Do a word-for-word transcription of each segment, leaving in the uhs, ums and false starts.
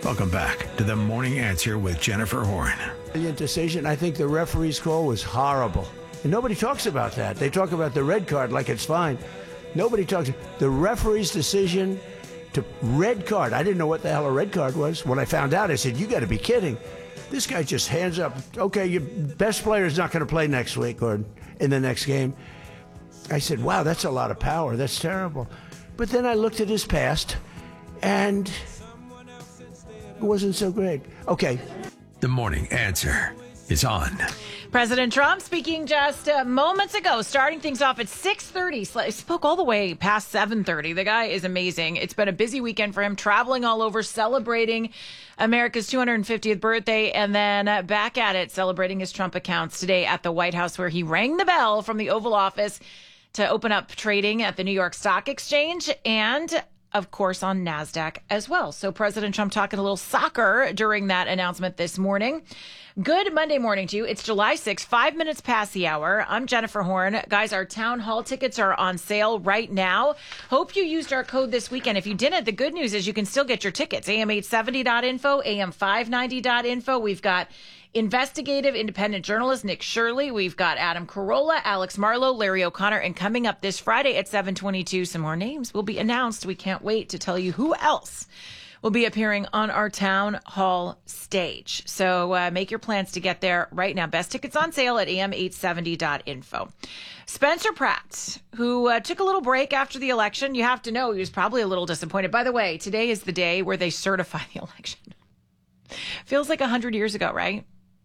Welcome back to The Morning Answer with Jennifer Horn. Brilliant decision. I think the referee's call was horrible. And nobody talks about that. They talk about the red card like it's fine. Nobody talks. The referee's decision to red card. I didn't know what the hell a red card was. When I found out, I said, you got to be kidding. This guy just hands up. Okay, your best player is not going to play next week or in the next game. I said, wow, that's a lot of power. That's terrible. But then I looked at his past, and it wasn't so great. Okay. The Morning Answer is on. President Trump speaking just uh, moments ago, starting things off at six thirty. Spoke all the way past seven thirty. The guy is amazing. It's been a busy weekend for him, traveling all over, celebrating America's two hundred fiftieth birthday, and then uh, back at it, celebrating his Trump accounts today at the White House, where he rang the bell from the Oval Office to open up trading at the New York Stock Exchange and, of course, on NASDAQ as well. So President Trump talking a little soccer during that announcement this morning. Good Monday morning to you. It's July sixth, five minutes past the hour. I'm Jennifer Horn. Guys, our town hall tickets are on sale right now. Hope you used our code this weekend. If you didn't, the good news is you can still get your tickets. A M eight seventy dot info, A M five ninety dot info. We've got investigative independent journalist Nick Shirley. We've got Adam Carolla, Alex Marlowe, Larry O'Connor, and coming up this Friday at seven twenty-two, some more names will be announced. We can't wait to tell you who else will be appearing on our town hall stage. So uh, make your plans to get there right now. Best tickets on sale at A M eight seventy dot info. Spencer Pratt, who uh, took a little break after the election. You have to know he was probably a little disappointed. By the way, today is the day where they certify the election. Feels like one hundred years ago, right?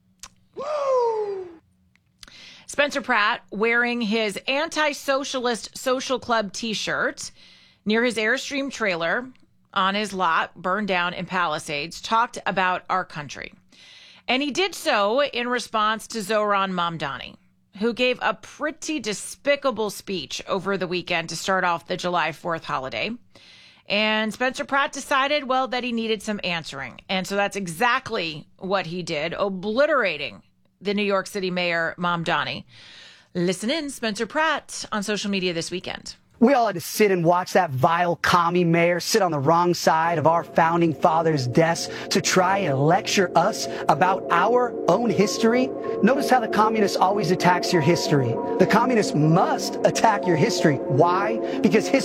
Woo! Spencer Pratt, wearing his anti-socialist social club t-shirt near his Airstream trailer on his lot burned down in Palisades, talked about our country. And he did so in response to Zohran Mamdani, who gave a pretty despicable speech over the weekend to start off the July fourth holiday. And Spencer Pratt decided, well, that he needed some answering. And so that's exactly what he did, obliterating the New York City Mayor, Mamdani. Listen in, Spencer Pratt, on social media this weekend. We all had to sit and watch that vile commie mayor sit on the wrong side of our founding fathers' desk to try and lecture us about our own history. Notice how the communist always attacks your history. The communist must attack your history. Why? Because history